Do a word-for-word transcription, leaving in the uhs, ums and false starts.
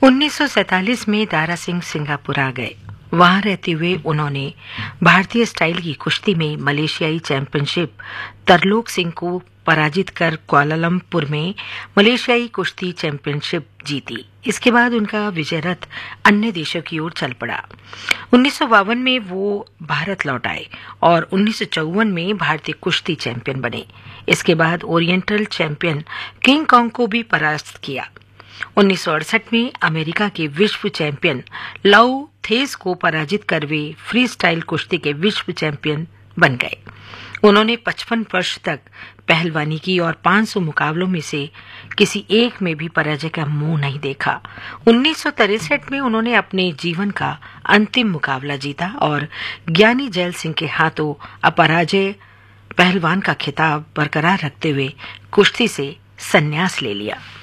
उन्नीस सौ सैंतालीस में दारा सिंह सिंगापुर आ गए। वहां रहते हुए उन्होंने भारतीय स्टाइल की कुश्ती में मलेशियाई चैंपियनशिप तरलोक सिंह को पराजित कर कुआलालंपुर में मलेशियाई कुश्ती चैंपियनशिप जीती। इसके बाद उनका विजय रथ अन्य देशों की ओर चल पड़ा। उन्नीस सौ बावन में वो भारत लौट आए और उन्नीस सौ चौवन में भारतीय कुश्ती चैंपियन बने। इसके बाद ओरिएंटल चैंपियन किंग कॉन्ग को भी परास्त किया। उन्नीस सौ अड़सठ में अमेरिका के विश्व चैंपियन लाउ थेस को पराजित कर वे फ्री स्टाइल कुश्ती के विश्व चैंपियन बन गए। उन्होंने पचपन वर्ष तक पहलवानी की और पाँच सौ मुकाबलों में से किसी एक में भी पराजय का मुंह नहीं देखा। उन्नीस सौ तिरसठ में उन्होंने अपने जीवन का अंतिम मुकाबला जीता और ज्ञानी जैल सिंह के हाथों अपराजय पहलवान का खिताब बरकरार रखते हुए कुश्ती से संन्यास ले लिया।